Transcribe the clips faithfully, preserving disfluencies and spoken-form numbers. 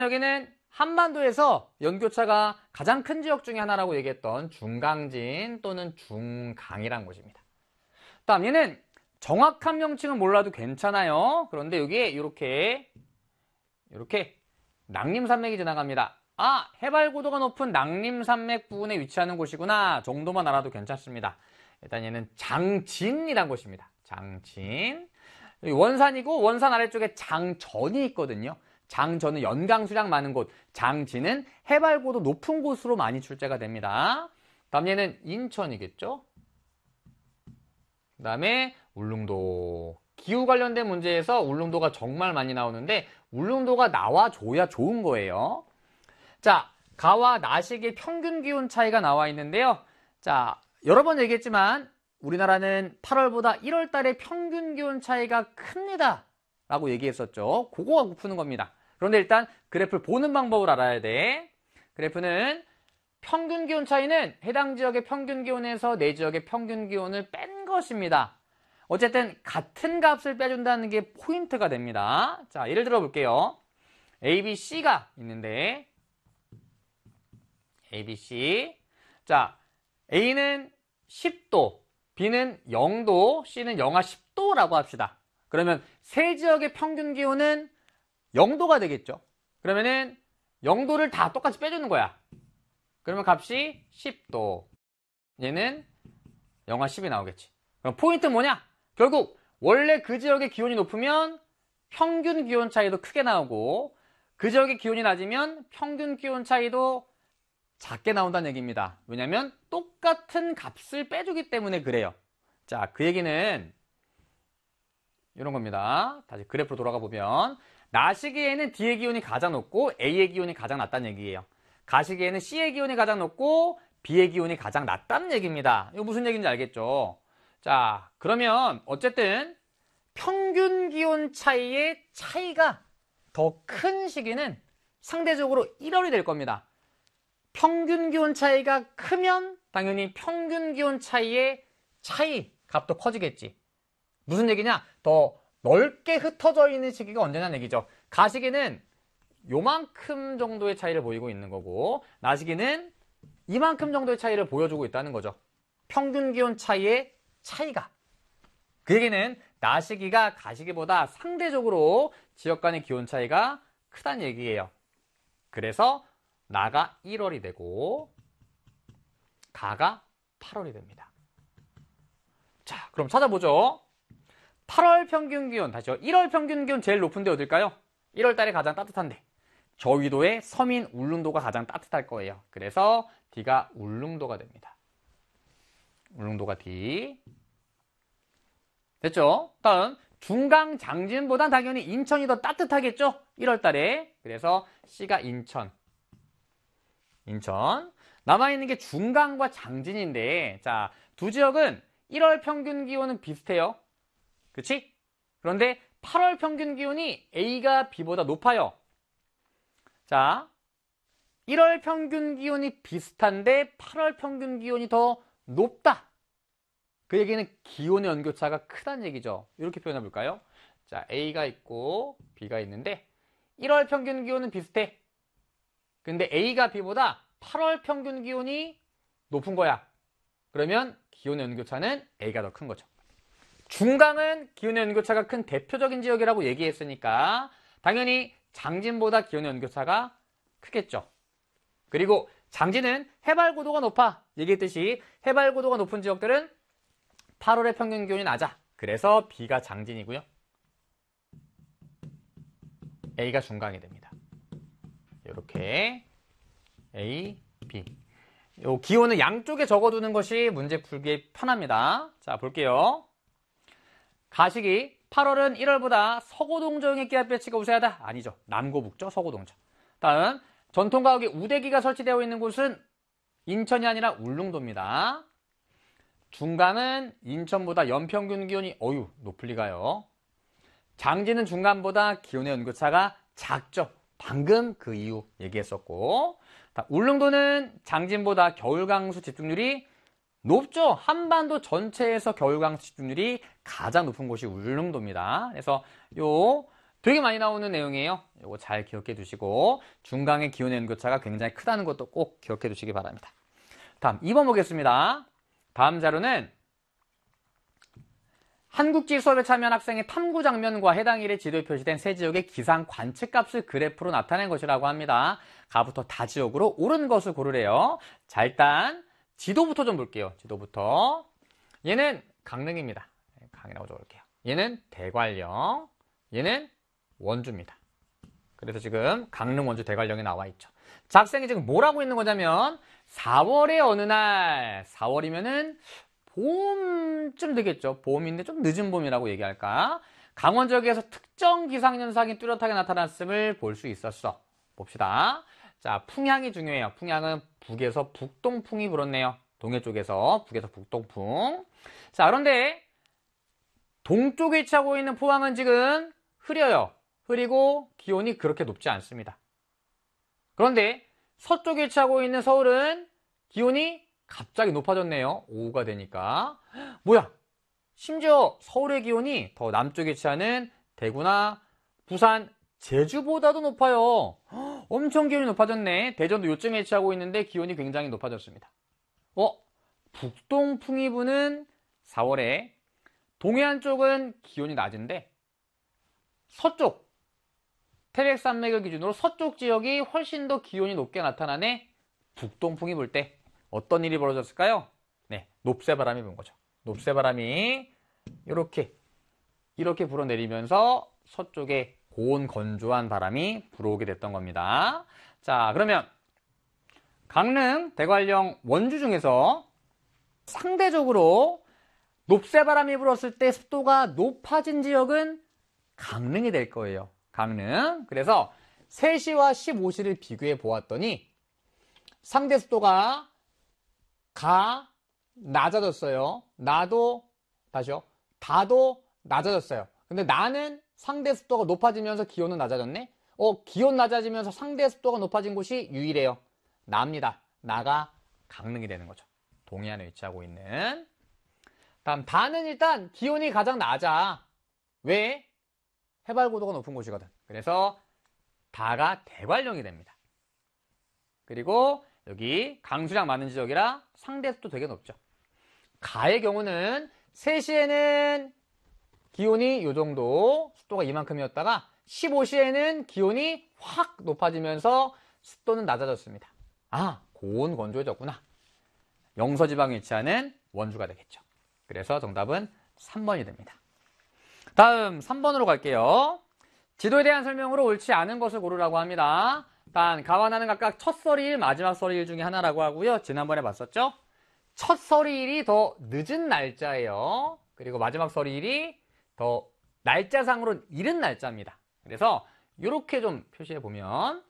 여기는 한반도에서 연교차가 가장 큰 지역 중에 하나라고 얘기했던 중강진 또는 중강이라는 곳입니다. 다음 얘는 정확한 명칭은 몰라도 괜찮아요. 그런데 여기에 이렇게 이렇게 낭림산맥이 지나갑니다. 아, 해발고도가 높은 낭림산맥 부근에 위치하는 곳이구나 정도만 알아도 괜찮습니다. 일단 얘는 장진이란 곳입니다. 장진. 원산이고 원산 아래쪽에 장전이 있거든요. 장전은 연강수량 많은 곳, 장진은 해발고도 높은 곳으로 많이 출제가 됩니다. 다음 얘는 인천이겠죠. 그 다음에 울릉도. 기후 관련된 문제에서 울릉도가 정말 많이 나오는데 울릉도가 나와줘야 좋은 거예요. 자, 가와 나식의 평균 기온 차이가 나와 있는데요. 자, 여러 번 얘기했지만 우리나라는 팔월보다 일월 달에 평균 기온 차이가 큽니다 라고 얘기했었죠. 그거 갖고 푸는 겁니다. 그런데 일단 그래프를 보는 방법을 알아야 돼. 그래프는 평균 기온 차이는 해당 지역의 평균 기온에서 내 지역의 평균 기온을 뺀 것입니다. 어쨌든 같은 값을 빼준다는 게 포인트가 됩니다. 자, 예를 들어 볼게요. A, B, C가 있는데 A, B, C. 자, A는 십 도, B는 영 도, C는 영하 십 도라고 합시다. 그러면 세 지역의 평균 기온은 영 도가 되겠죠. 그러면은 영 도를 다 똑같이 빼주는 거야. 그러면 값이 십 도. 얘는 영하 십이 나오겠지. 그럼 포인트는 뭐냐? 결국 원래 그 지역의 기온이 높으면 평균 기온 차이도 크게 나오고 그 지역의 기온이 낮으면 평균 기온 차이도 작게 나온다는 얘기입니다. 왜냐하면 똑같은 값을 빼주기 때문에 그래요. 자, 그 얘기는 이런 겁니다. 다시 그래프로 돌아가 보면 나시기에는 D의 기온이 가장 높고 A의 기온이 가장 낮다는 얘기예요. 가시기에는 C의 기온이 가장 높고 B의 기온이 가장 낮다는 얘기입니다. 이거 무슨 얘기인지 알겠죠? 자, 그러면 어쨌든 평균 기온 차이의 차이가 더 큰 시기는 상대적으로 일월이 될 겁니다. 평균 기온 차이가 크면 당연히 평균 기온 차이의 차이 값도 커지겠지. 무슨 얘기냐? 더 넓게 흩어져 있는 시기가 언제냐는 얘기죠. 가시기는 요만큼 정도의 차이를 보이고 있는 거고 나시기는 이만큼 정도의 차이를 보여주고 있다는 거죠. 평균 기온 차이의 차이가. 그 얘기는 나시기가 가시기보다 상대적으로 지역 간의 기온 차이가 크다는 얘기예요. 그래서 나가 일월이 되고 가가 팔월이 됩니다. 자, 그럼 찾아보죠. 팔월 평균 기온, 다시요. 일월 평균 기온 제일 높은데 어딜까요? 일월 달에 가장 따뜻한데. 저위도의 서민 울릉도가 가장 따뜻할 거예요. 그래서 D가 울릉도가 됩니다. 울릉도가 D. 됐죠? 다음 중강 장진보단 당연히 인천이 더 따뜻하겠죠? 일월 달에. 그래서 C가 인천. 인천. 남아있는 게 중강과 장진인데 자, 두 지역은 일월 평균 기온은 비슷해요. 그치? 그런데 팔월 평균 기온이 A가 B보다 높아요. 자, 일월 평균 기온이 비슷한데 팔월 평균 기온이 더 높다. 그 얘기는 기온의 연교차가 크다는 얘기죠. 이렇게 표현해 볼까요? 자, A가 있고 B가 있는데 일월 평균 기온은 비슷해. 근데 A가 B보다 팔월 평균 기온이 높은 거야. 그러면 기온의 연교차는 A가 더 큰 거죠. 중강은 기온의 연교차가 큰 대표적인 지역이라고 얘기했으니까 당연히 장진보다 기온의 연교차가 크겠죠. 그리고 장진은 해발고도가 높아. 얘기했듯이 해발고도가 높은 지역들은 팔월의 평균 기온이 낮아. 그래서 B가 장진이고요. A가 중강이 됩니다. 이렇게 A, B. 요 기온은 양쪽에 적어두는 것이 문제 풀기에 편합니다. 자, 볼게요. 가시기 팔월은 일월보다 서고동저용의 기압배치가 우세하다. 아니죠. 남고북죠. 서고동저. 다음 전통가옥에 우대기가 설치되어 있는 곳은 인천이 아니라 울릉도입니다. 중강은 인천보다 연평균 기온이 어유 높을 리가요. 장진은 중강보다 기온의 연교차가 작죠. 방금 그 이유 얘기했었고 울릉도는 장진보다 겨울강수 집중률이 높죠. 한반도 전체에서 겨울강수 집중률이 가장 높은 곳이 울릉도입니다. 그래서 요 되게 많이 나오는 내용이에요. 이거 잘 기억해 두시고 중강의 기온의 연교차가 굉장히 크다는 것도 꼭 기억해 두시기 바랍니다. 다음 이 번 보겠습니다. 다음 자료는 한국지 수업에 참여한 학생의 탐구 장면과 해당 일의 지도에 표시된 세 지역의 기상 관측값을 그래프로 나타낸 것이라고 합니다. 가부터 다 지역으로 옳은 것을 고르래요. 자, 일단 지도부터 좀 볼게요. 지도부터. 얘는 강릉입니다. 강이라고 적을게요. 얘는 대관령, 얘는 원주입니다. 그래서 지금 강릉, 원주, 대관령이 나와 있죠. 자, 학생이 지금 뭘 하고 있는 거냐면 사월의 어느 날, 사월이면은 봄쯤 되겠죠. 봄인데 좀 늦은 봄이라고 얘기할까? 강원 지역에서 특정 기상현상이 뚜렷하게 나타났음을 볼 수 있었어. 봅시다. 자, 풍향이 중요해요. 풍향은 북에서 북동풍이 불었네요. 동해 쪽에서 북에서 북동풍. 자, 그런데 동쪽에 위치하고 있는 포항은 지금 흐려요. 흐리고 기온이 그렇게 높지 않습니다. 그런데 서쪽에 위치하고 있는 서울은 기온이 갑자기 높아졌네요. 오후가 되니까. 뭐야? 심지어 서울의 기온이 더 남쪽에 위치하는 대구나 부산, 제주보다도 높아요. 엄청 기온이 높아졌네. 대전도 요쯤에 위치하고 있는데 기온이 굉장히 높아졌습니다. 어? 북동풍이 부는 사월에 동해안 쪽은 기온이 낮은데 서쪽, 태백산맥을 기준으로 서쪽 지역이 훨씬 더 기온이 높게 나타나네. 북동풍이 불 때 어떤 일이 벌어졌을까요? 네, 높새바람이 부는 거죠. 높새바람이 이렇게 이렇게 불어내리면서 서쪽에 고온 건조한 바람이 불어오게 됐던 겁니다. 자, 그러면 강릉, 대관령, 원주 중에서 상대적으로 높새바람이 불었을 때 습도가 높아진 지역은 강릉이 될 거예요. 강릉. 그래서 세 시와 십오 시를 비교해 보았더니 상대 습도가 가 낮아졌어요. 나도 다시요. 다도 낮아졌어요. 근데 나는 상대 습도가 높아지면서 기온은 낮아졌네. 어, 기온 낮아지면서 상대 습도가 높아진 곳이 유일해요. 나입니다. 나가 강릉이 되는 거죠. 동해안에 위치하고 있는. 다음 다는 일단 기온이 가장 낮아. 왜? 해발고도가 높은 곳이거든. 그래서 다가 대관령이 됩니다. 그리고 여기 강수량 많은 지역이라 상대 습도 되게 높죠. 가의 경우는 세 시에는 기온이 이 정도, 습도가 이만큼이었다가 십오 시에는 기온이 확 높아지면서 습도는 낮아졌습니다. 아, 고온 건조해졌구나. 영서지방에 위치하는 원주가 되겠죠. 그래서 정답은 삼 번이 됩니다. 다음 삼 번으로 갈게요. 지도에 대한 설명으로 옳지 않은 것을 고르라고 합니다. 단, 가와 나는 각각 첫 서리일, 마지막 서리일 중에 하나라고 하고요. 지난번에 봤었죠? 첫 서리일이 더 늦은 날짜예요. 그리고 마지막 서리일이 더 날짜상으로 이른 날짜입니다. 그래서 이렇게 좀 표시해 보면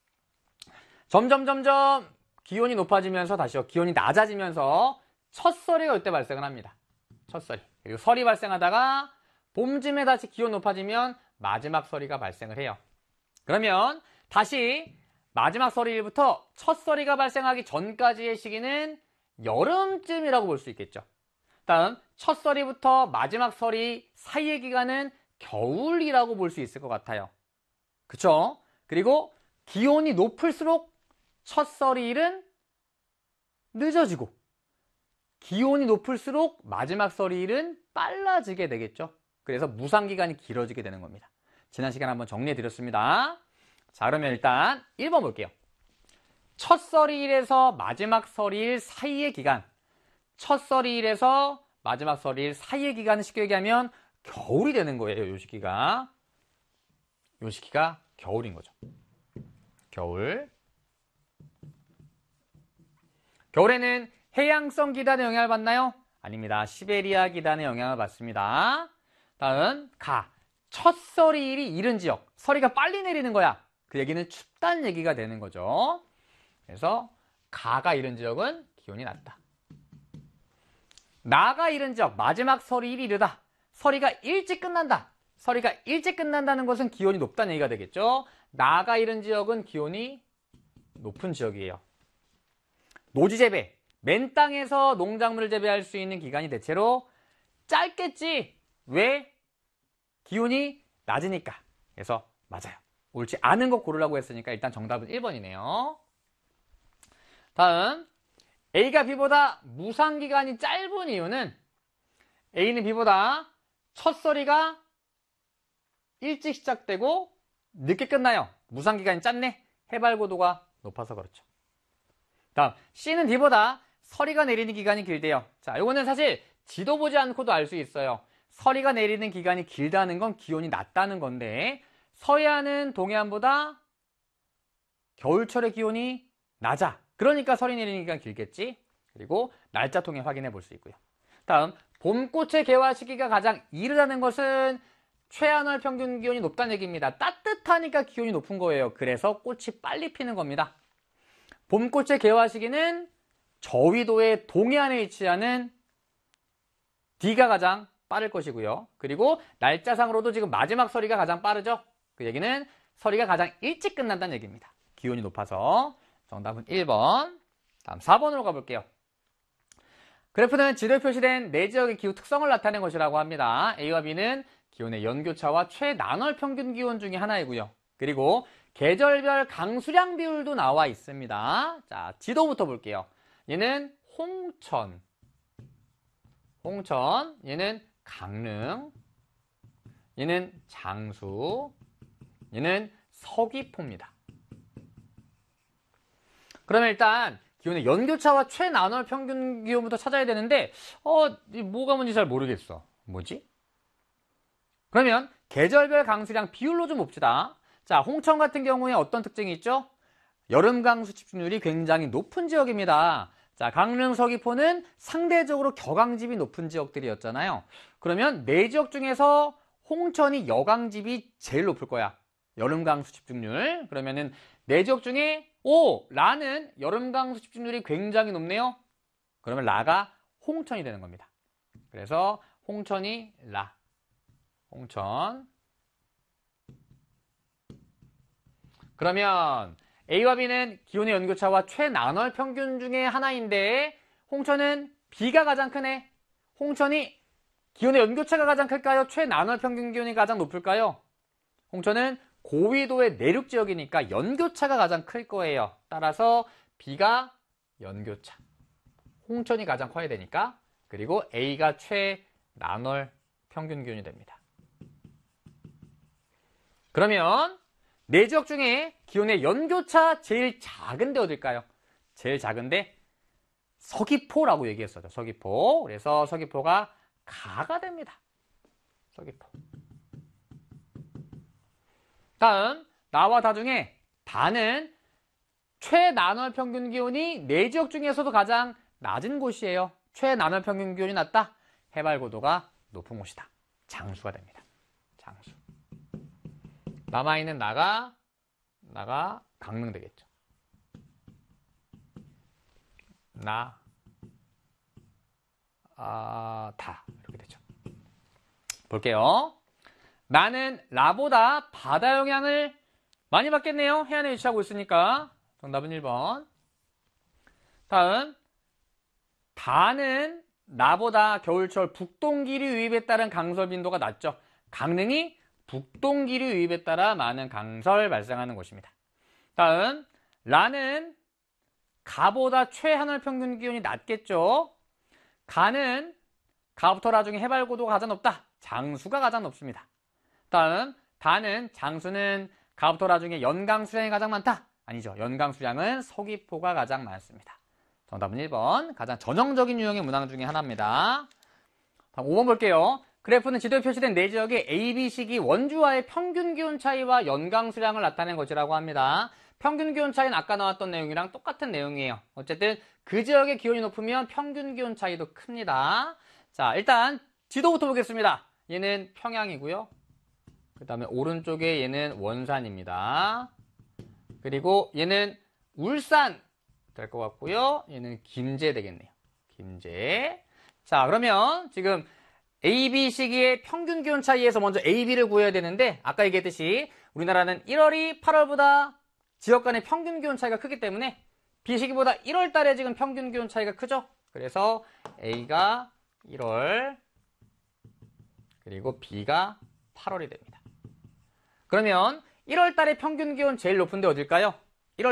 점점 점점 기온이 높아지면서 다시요. 기온이 낮아지면서 첫 서리가 이때 발생을 합니다. 첫 서리. 그리고 설이 발생하다가 봄쯤에 다시 기온 높아지면 마지막 서리가 발생을 해요. 그러면 다시 마지막 서리일부터 첫 서리가 발생하기 전까지의 시기는 여름쯤이라고 볼 수 있겠죠. 다음 첫 서리부터 마지막 서리 사이의 기간은 겨울이라고 볼 수 있을 것 같아요. 그쵸? 그리고 기온이 높을수록 첫 서리일은 늦어지고 기온이 높을수록 마지막 서리일은 빨라지게 되겠죠. 그래서 무상기간이 길어지게 되는 겁니다. 지난 시간에 한번 정리해 드렸습니다. 자, 그러면 일단 일 번 볼게요. 첫 서리일에서 마지막 서리일 사이의 기간. 첫 서리일에서 마지막 서리일 사이의 기간을 쉽게 얘기하면 겨울이 되는 거예요. 요 시기가. 요 시기가 겨울인 거죠. 겨울. 겨울에는 해양성 기단의 영향을 받나요? 아닙니다. 시베리아 기단의 영향을 받습니다. 다음 가. 첫 서리일이 이른 지역. 서리가 빨리 내리는 거야. 그 얘기는 춥다는 얘기가 되는 거죠. 그래서 가가 이른 지역은 기온이 낮다. 나가 이른 지역. 마지막 서리일이 이르다. 서리가 일찍 끝난다. 서리가 일찍 끝난다는 것은 기온이 높다는 얘기가 되겠죠. 나가 이른 지역은 기온이 높은 지역이에요. 노지 재배. 맨 땅에서 농작물을 재배할 수 있는 기간이 대체로 짧겠지. 왜? 기온이 낮으니까. 그래서 맞아요. 옳지 않은 거 고르라고 했으니까 일단 정답은 일 번이네요. 다음, A가 B보다 무상기간이 짧은 이유는 A는 B보다 첫 서리가 일찍 시작되고 늦게 끝나요. 무상기간이 짧네. 해발고도가 높아서 그렇죠. 다음, C는 D보다 서리가 내리는 기간이 길대요. 자, 요거는 사실 지도 보지 않고도 알 수 있어요. 서리가 내리는 기간이 길다는 건 기온이 낮다는 건데 서해안은 동해안보다 겨울철의 기온이 낮아. 그러니까 서리 내리는 기간 길겠지. 그리고 날짜 통해 확인해 볼 수 있고요. 다음, 봄꽃의 개화 시기가 가장 이르다는 것은 최안월 평균 기온이 높다는 얘기입니다. 따뜻하니까 기온이 높은 거예요. 그래서 꽃이 빨리 피는 겁니다. 봄꽃의 개화 시기는 저위도의 동해안에 위치하는 D가 가장 빠를 것이고요. 그리고 날짜상으로도 지금 마지막 서리가 가장 빠르죠. 그 얘기는 서리가 가장 일찍 끝난다는 얘기입니다. 기온이 높아서. 정답은 일 번. 다음 사 번으로 가볼게요. 그래프는 지도에 표시된 네 지역의 기후 특성을 나타낸 것이라고 합니다. A와 B는 기온의 연교차와 최난월 평균 기온 중에 하나이고요. 그리고 계절별 강수량 비율도 나와 있습니다. 자, 지도부터 볼게요. 얘는 홍천, 홍천, 얘는 강릉, 얘는 장수, 얘는 서귀포입니다. 그러면 일단 기온의 연교차와 최난월 평균 기온부터 찾아야 되는데 어, 뭐가 뭔지 잘 모르겠어. 뭐지? 그러면 계절별 강수량 비율로 좀 봅시다. 자, 홍천 같은 경우에 어떤 특징이 있죠? 여름 강수 집중률이 굉장히 높은 지역입니다. 자, 강릉, 서귀포는 상대적으로 겨강집이 높은 지역들이었잖아요. 그러면 네 지역 중에서 홍천이 여강집이 제일 높을 거야. 여름 강수 집중률. 그러면은 네 지역 중에 오, 라는 여름 강수 집중률이 굉장히 높네요. 그러면 라가 홍천이 되는 겁니다. 그래서 홍천이 라. 홍천. 그러면 A와 B는 기온의 연교차와 최난월 평균 중에 하나인데 홍천은 B가 가장 크네. 홍천이 기온의 연교차가 가장 클까요? 최난월 평균 기온이 가장 높을까요? 홍천은 고위도의 내륙 지역이니까 연교차가 가장 클 거예요. 따라서 B가 연교차. 홍천이 가장 커야 되니까. 그리고 A가 최난월 평균 기온이 됩니다. 그러면 네 지역 중에 기온의 연교차 제일 작은데 어딜까요? 제일 작은데 서귀포라고 얘기했었죠. 서귀포. 그래서 서귀포가 가가 됩니다. 서귀포. 다음, 나와 다 중에 다는 최난월 평균 기온이 네 지역 중에서도 가장 낮은 곳이에요. 최난월 평균 기온이 낮다? 해발고도가 높은 곳이다. 장수가 됩니다. 장수. 남아있는 나가, 나가 강릉 되겠죠. 나, 아, 다. 이렇게 되죠. 볼게요. 나는 라보다 바다 영향을 많이 받겠네요. 해안에 위치하고 있으니까. 정답은 일 번. 다음, 다는 나보다 겨울철 북동기류 유입에 따른 강설 빈도가 낮죠. 강릉이 북동기류 유입에 따라 많은 강설 발생하는 곳입니다. 다음, 라는 가보다 최한월 평균 기온이 낮겠죠. 가는 가부터 라 중에 해발고도가 가장 높다. 장수가 가장 높습니다. 다음, 다는 장수는 가부터 라 중에 연강 수량이 가장 많다. 아니죠. 연강 수량은 서귀포가 가장 많습니다. 정답은 일 번. 가장 전형적인 유형의 문항 중에 하나입니다. 다음 오 번 볼게요. 그래프는 지도에 표시된 네 지역의 A, B 시기 원주와의 평균 기온 차이와 연강 수량을 나타낸 것이라고 합니다. 평균 기온 차이는 아까 나왔던 내용이랑 똑같은 내용이에요. 어쨌든 그 지역의 기온이 높으면 평균 기온 차이도 큽니다. 자, 일단 지도부터 보겠습니다. 얘는 평양이고요. 그 다음에 오른쪽에 얘는 원산입니다. 그리고 얘는 울산 될 것 같고요. 얘는 김제 되겠네요. 김제. 자, 그러면 지금 A, B 시기의 평균 기온 차이에서 먼저 A, B를 구해야 되는데 아까 얘기했듯이 우리나라는 일월이 팔월보다 지역 간의 평균 기온 차이가 크기 때문에 B 시기보다 일월 달에 지금 평균 기온 차이가 크죠? 그래서 A가 일월 그리고 B가 팔월이 됩니다. 그러면 일월 달에 평균 기온 제일 높은 데 어딜까요?